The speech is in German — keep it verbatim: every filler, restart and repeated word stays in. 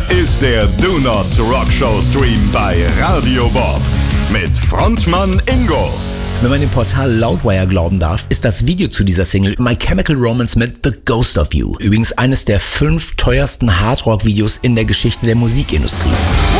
ist der Do Not Rock Show Stream bei Radio Bob mit Frontmann Ingo. Wenn man dem Portal Loudwire glauben darf, ist das Video zu dieser Single My Chemical Romance mit The Ghost of You. Übrigens eines der fünf teuersten Hardrock-Videos in der Geschichte der Musikindustrie.